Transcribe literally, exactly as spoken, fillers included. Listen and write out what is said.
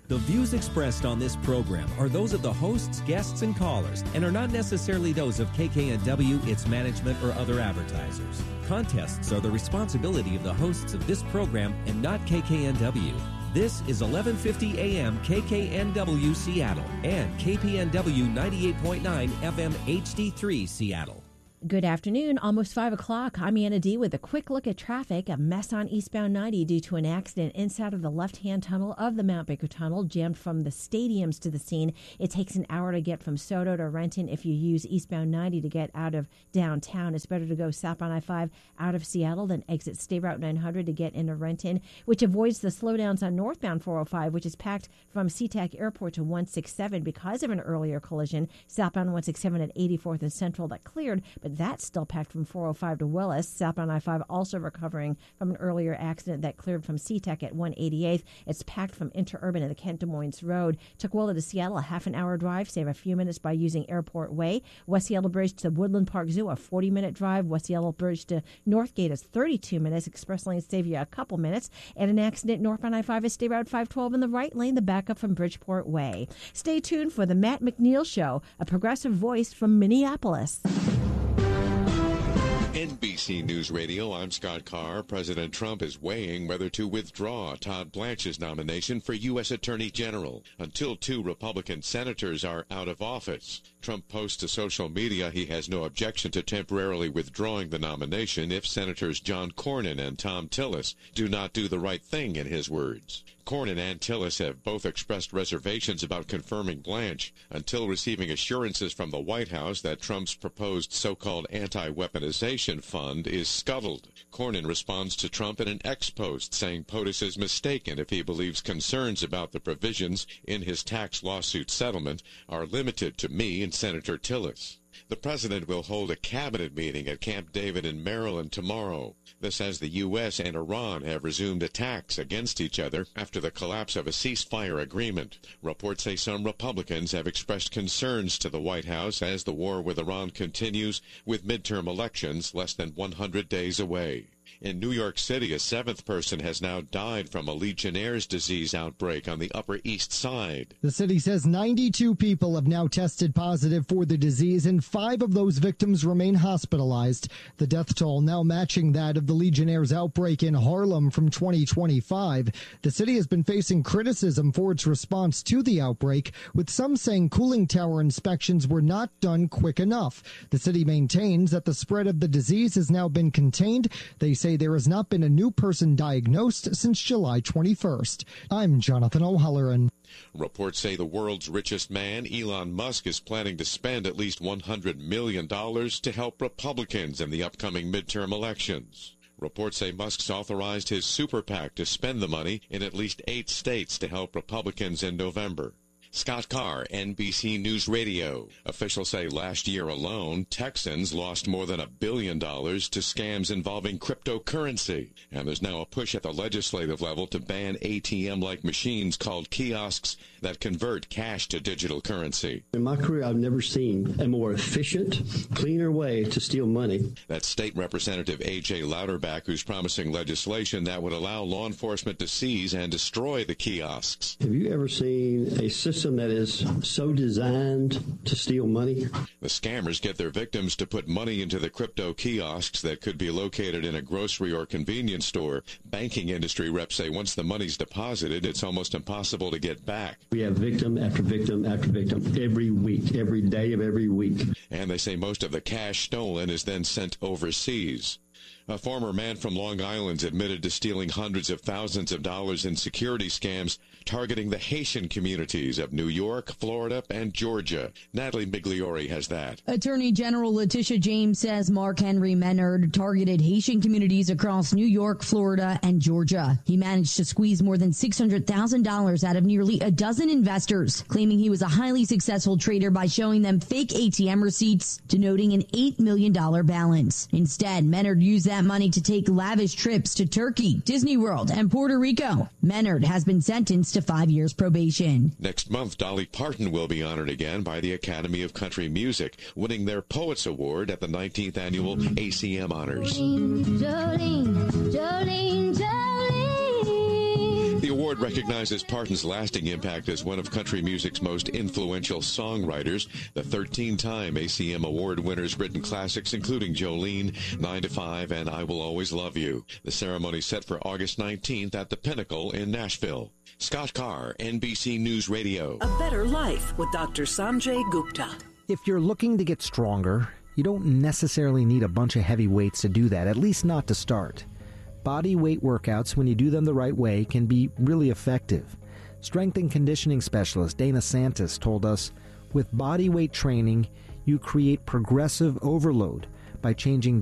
The views expressed on this program are those of the hosts, guests, and callers and are not necessarily those of K K N W, its management, or other advertisers. Contests are the responsibility of the hosts of this program and not K K N W. This is eleven fifty A M K K N W Seattle and K P N W ninety-eight point nine F M H D three Seattle. Good afternoon, almost five o'clock. I'm Anna D. with a quick look at traffic. A mess on eastbound ninety due to an accident inside of the left-hand tunnel of the Mount Baker Tunnel, jammed from the stadiums to the scene. It takes an hour to get from SoDo to Renton. If you use eastbound ninety to get out of downtown, it's better to go southbound I five out of Seattle than exit State Route nine hundred to get into Renton, which avoids the slowdowns on northbound four oh five, which is packed from SeaTac Airport to one sixty-seven because of an earlier collision. Southbound one sixty-seven at eighty-fourth and Central that cleared, but that's still packed from four oh five to Willis. Southbound I five also recovering from an earlier accident that cleared from SeaTac at one eighty-eighth. It's packed from Interurban and the Kent Des Moines Road. Tukwila to Seattle, a half an hour drive. Save a few minutes by using Airport Way. West Seattle Bridge to Woodland Park Zoo, a forty minute drive. West Seattle Bridge to Northgate is thirty-two minutes. Express lanes save you a couple minutes. And an accident northbound I five is State Route five twelve in the right lane, the backup from Bridgeport Way. Stay tuned for the Matt McNeil Show, a progressive voice from Minneapolis. N B C News Radio, I'm Scott Carr. President Trump is weighing whether to withdraw Todd Blanche's nomination for U S Attorney General until two Republican senators are out of office. Trump posts to social media he has no objection to temporarily withdrawing the nomination if Senators John Cornyn and Thom Tillis do not do the right thing, in his words. Cornyn and Tillis have both expressed reservations about confirming Blanche until receiving assurances from the White House that Trump's proposed so-called anti-weaponization fund is scuttled. Cornyn responds to Trump in an ex-post saying POTUS is mistaken if he believes concerns about the provisions in his tax lawsuit settlement are limited to me and Senator Tillis. The president will hold a cabinet meeting at Camp David in Maryland tomorrow. This as the U S and Iran have resumed attacks against each other after the collapse of a ceasefire agreement. Reports say some Republicans have expressed concerns to the White House as the war with Iran continues, with midterm elections less than one hundred days away. In New York City, a seventh person has now died from a Legionnaire's disease outbreak on the Upper East Side. The city says ninety-two people have now tested positive for the disease, and five of those victims remain hospitalized. The death toll now matching that of the Legionnaire's outbreak in Harlem from twenty twenty-five. The city has been facing criticism for its response to the outbreak, with some saying cooling tower inspections were not done quick enough. The city maintains that the spread of the disease has now been contained. They say there has not been a new person diagnosed since July twenty-first. I'm Jonathan O'Halloran. Reports say the world's richest man, Elon Musk, is planning to spend at least one hundred million dollars to help Republicans in the upcoming midterm elections. Reports say Musk's authorized his super PAC to spend the money in at least eight states to help Republicans in November. Scott Carr, N B C News Radio. Officials say last year alone, Texans lost more than a billion dollars to scams involving cryptocurrency. And there's now a push at the legislative level to ban A T M-like machines called kiosks that convert cash to digital currency. In my career, I've never seen a more efficient, cleaner way to steal money. That's State Representative A J Louderback, who's promising legislation that would allow law enforcement to seize and destroy the kiosks. Have you ever seen a system that is so designed to steal money? The scammers get their victims to put money into the crypto kiosks that could be located in a grocery or convenience store. Banking industry reps say once the money's deposited, it's almost impossible to get back. We have victim after victim after victim every week, every day of every week. And they say most of the cash stolen is then sent overseas. A former man from Long Island admitted to stealing hundreds of thousands of dollars in security scams targeting the Haitian communities of New York, Florida, and Georgia. Natalie Migliori has that. Attorney General Letitia James says Mark Henry Menard targeted Haitian communities across New York, Florida, and Georgia. He managed to squeeze more than six hundred thousand dollars out of nearly a dozen investors, claiming he was a highly successful trader by showing them fake A T M receipts denoting an eight million dollars balance. Instead, Menard used that money to take lavish trips to Turkey, Disney World, and Puerto Rico. Menard has been sentenced to five years probation. Next month, Dolly Parton will be honored again by the Academy of Country Music, winning their Poets Award at the nineteenth Annual A C M Honors. Jolene, Jolene, Jolene. The award recognizes Parton's lasting impact as one of country music's most influential songwriters. The thirteen-time A C M Award winner's written classics, including Jolene, nine to five, and I Will Always Love You. The ceremony set for August nineteenth at the Pinnacle in Nashville. Scott Carr, N B C News Radio. A better life with Doctor Sanjay Gupta. If you're looking to get stronger, you don't necessarily need a bunch of heavy weights to do that, at least not to start. Body weight workouts, when you do them the right way, can be really effective. Strength and conditioning specialist Dana Santis told us, with body weight training, you create progressive overload by changing